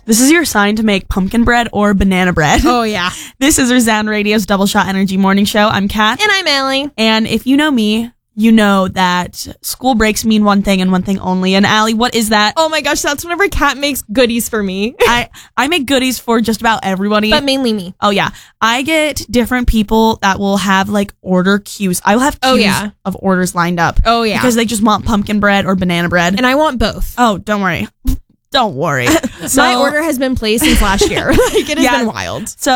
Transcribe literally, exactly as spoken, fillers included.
This is your sign to make pumpkin bread or banana bread. Oh, yeah. This is Resound Radio's Double Shot Energy Morning Show. I'm Kat. And I'm Allie. And if you know me, you know that school breaks mean one thing and one thing only. And Allie, what is that? Oh my gosh, that's whenever Kat makes goodies for me. I, I make goodies for just about everybody. But mainly me. Oh, yeah. I get different people that will have like order queues. I will have queues Oh, yeah. of orders lined up. Oh, yeah. Because they just want pumpkin bread or banana bread. And I want both. Oh, don't worry. Don't worry. So, my order has been placed since last year. Like, it has Yeah. been wild. So